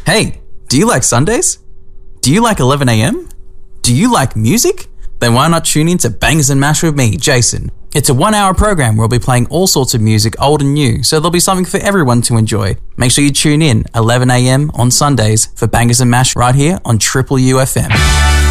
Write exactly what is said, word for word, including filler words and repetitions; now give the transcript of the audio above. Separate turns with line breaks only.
Hey, do you like Sundays? Do you like eleven a.m? Do you like music? Then why not tune in to Bangers and Mash with me, Jason? It's a one-hour program where I'll be playing all sorts of music, old and new, so there'll be something for everyone to enjoy. Make sure you tune in eleven a.m. on Sundays for Bangers and Mash right here on Triple U F M.